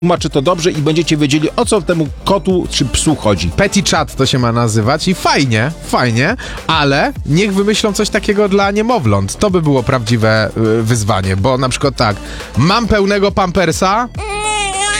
tłumaczy to dobrze i będziecie wiedzieli, o co temu kotu czy psu chodzi. Petty Chat to się ma nazywać i fajnie, ale niech wymyślą coś takiego dla niemowląt. To by było prawdziwe wyzwanie, bo na przykład tak, mam pełnego pampersa,